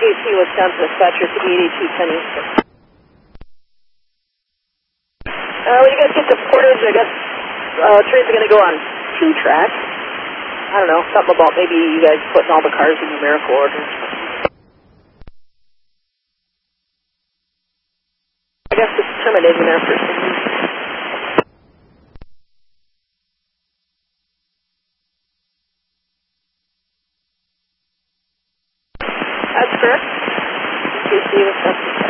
KC, Wisconsin, dispatcher 38210 Eastern. When you guys get to Portage, I guess trains are going to go on 2 tracks. I don't know, something about maybe you guys putting all the cars in numerical order. I guess it's terminating there for some reason. That's correct. KC, Wisconsin.